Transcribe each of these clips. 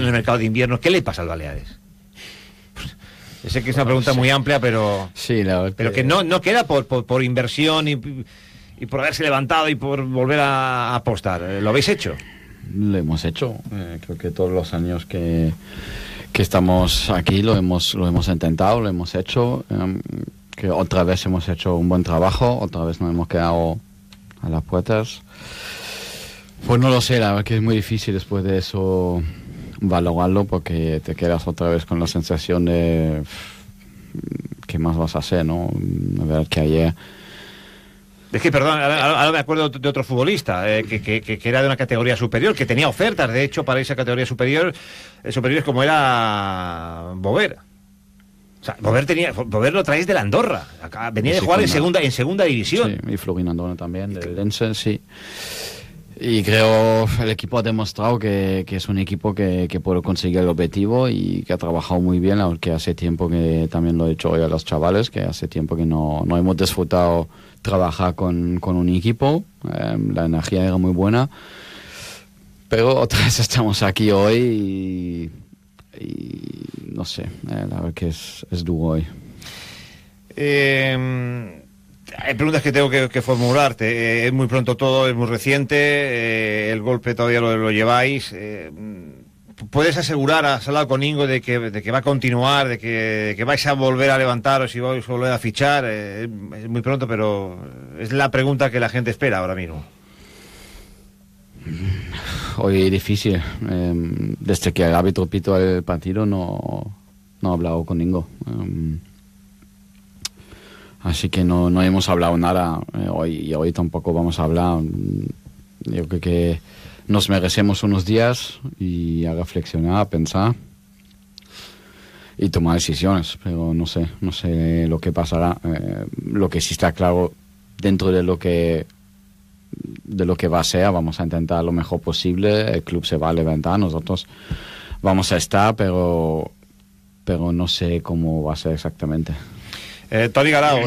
el mercado de invierno. ¿Qué le pasa al Baleares? Sé que es una pregunta muy amplia, pero sí, pero que no queda por inversión y por haberse levantado y por volver a apostar. ¿Lo habéis hecho? Lo hemos hecho. Creo que todos los años que estamos aquí lo hemos intentado, lo hemos hecho. Que otra vez hemos hecho un buen trabajo, otra vez nos hemos quedado a las puertas. Pues no lo sé, la verdad que es muy difícil después de eso valorarlo, porque te quedas otra vez con la sensación de ¿qué más vas a hacer, no? La verdad que ayer... Es que, perdón, ahora me acuerdo de otro futbolista que era de una categoría superior, que tenía ofertas, de hecho, para esa categoría superiores como era Bover. O sea, Bover lo traes de la Andorra. Venía de jugar en segunda división. Sí, y Florin Andorra también, del Lense, sí. Y creo el equipo ha demostrado que es un equipo que puede conseguir el objetivo y que ha trabajado muy bien, aunque hace tiempo que, también lo he dicho hoy a los chavales, que hace tiempo que no hemos disfrutado trabajar con un equipo. La energía era muy buena, pero otra vez estamos aquí hoy y no sé, la verdad que es duro hoy. Hay preguntas que tengo que formularte. Es muy pronto todo, es muy reciente. El golpe todavía lo lleváis. ¿Puedes asegurar, has hablado con Ingo de que va a continuar, de que vais a volver a levantaros y vais a volver a fichar? Es muy pronto, pero es la pregunta que la gente espera ahora mismo. Hoy es difícil. Desde que el árbitro pitó el partido no he hablado con Ingo. Así que no hemos hablado nada hoy tampoco vamos a hablar. Yo creo que nos merecemos unos días y a reflexionar, a pensar y tomar decisiones, pero no sé lo que pasará. Lo que sí está claro, dentro de lo que va a ser, vamos a intentar lo mejor posible. El club se va a levantar, nosotros vamos a estar, pero no sé cómo va a ser exactamente. Toni Garau,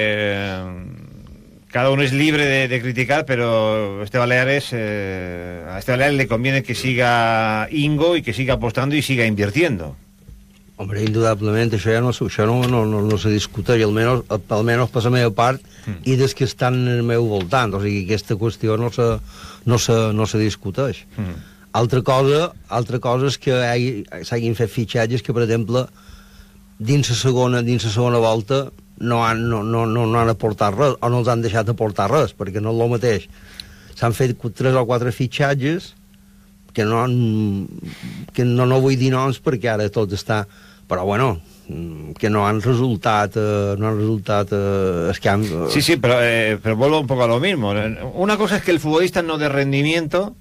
cada uno es libre de criticar, pero a este Baleares le conviene que siga Ingo y que siga apostando y siga invirtiendo. Hombre, indudablement, això no se discuteix, almenys per la meva part i des que estan al meu voltant, o sigui, aquesta qüestió no se discuteix. Altra cosa és que s'hagin fet fitxatges que, per exemple, dins la segona volta no han aportat res, o no els han deixat aportar res, perquè no és el mateix. S'han fet 3 o 4 fitxatges que no vull dir noms perquè ara tot està... Però bueno, que no han resultat Sí, pero vuelvo un poco a lo mismo. Una cosa es que el futbolista no dé rendimiento,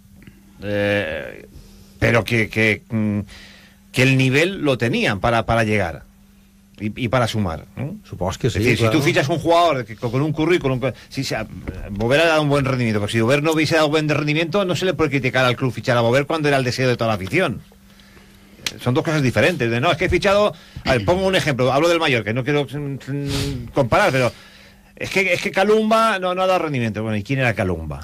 pero que el nivel lo tenían para llegar y para sumar, ¿no? Supongo que sí. Es decir, claro. Si tú fichas un jugador con un currículum, Bover ha dado un buen rendimiento, pero si Bover no hubiese dado buen rendimiento, no se le puede criticar al club fichar a Bover cuando era el deseo de toda la afición. Son dos cosas diferentes. No, es que he fichado... A ver, pongo un ejemplo, hablo del Mallorca, no quiero comparar, pero es que Calumba no ha dado rendimiento. Bueno, ¿y quién era Calumba?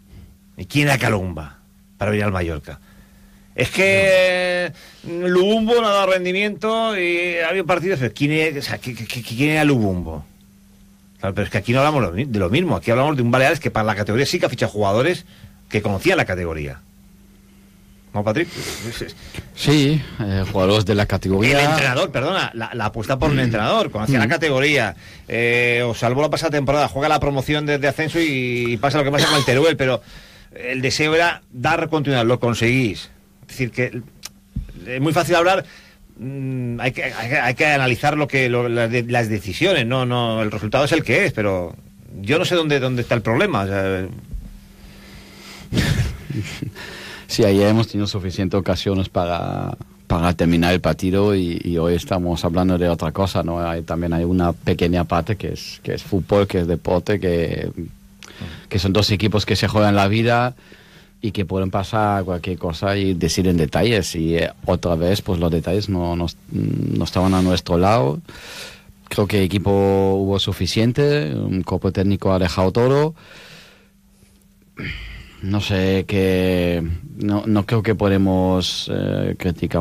Para venir al Mallorca? Es que Lubumbo no ha dado rendimiento y ha habido partidos, pero ¿quién era Lubumbo? Claro, pero es que aquí no hablamos de lo mismo, aquí hablamos de un Baleares que para la categoría sí que ha fichado jugadores que conocían la categoría. ¿No, Patrick? Sí, jugadores de la categoría. El entrenador, perdona, la apuesta por un entrenador, conocía la categoría, os salvó la pasada temporada, juega la promoción de ascenso y pasa lo que pasa con el Teruel, pero el deseo era dar continuidad, lo conseguís. Es decir, que es muy fácil hablar, hay que analizar las decisiones, no, el resultado es el que es, pero yo no sé dónde está el problema. O sea, Sí, ayer hemos tenido suficientes ocasiones para terminar el partido y hoy estamos hablando de otra cosa, ¿no? También hay una pequeña parte que es fútbol, que es deporte, que son dos equipos que se juegan la vida y que pueden pasar cualquier cosa y deciden detalles. Y otra vez, pues los detalles no estaban a nuestro lado. Creo que equipo hubo suficiente, un cuerpo técnico ha dejado todo. No sé, no creo que podemos criticar